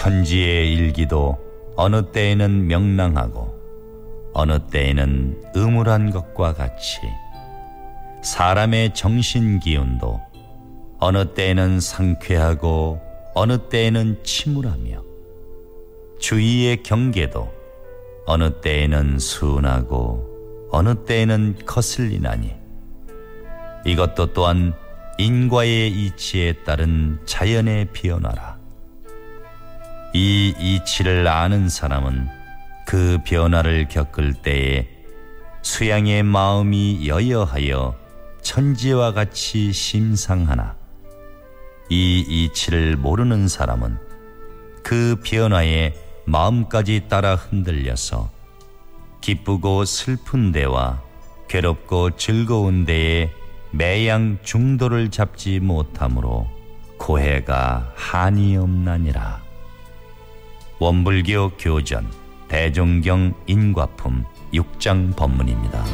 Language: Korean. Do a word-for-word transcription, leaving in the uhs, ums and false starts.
천지의 일기도 어느 때에는 명랑하고 어느 때에는 음울한 것과 같이 사람의 정신 기운도 어느 때에는 상쾌하고 어느 때에는 침울하며 주위의 경계도 어느 때에는 순하고 어느 때에는 거슬리나니 이것도 또한 인과의 이치에 따른 자연의 변화라. 이 이치를 아는 사람은 그 변화를 겪을 때에 수양의 마음이 여여하여 천지와 같이 심상하나 이 이치를 모르는 사람은 그 변화에 마음까지 따라 흔들려서 기쁘고 슬픈 데와 괴롭고 즐거운 데에 매양 중도를 잡지 못하므로 고해가 한이 없나니라. 원불교 교전 대종경 인과품 육 장 법문입니다.